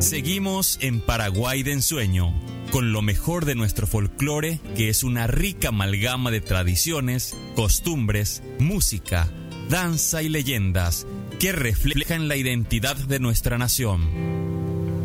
Seguimos en Paraguay de ensueño, con lo mejor de nuestro folclore, que es una rica amalgama de tradiciones, costumbres, música, danza y leyendas que reflejan la identidad de nuestra nación.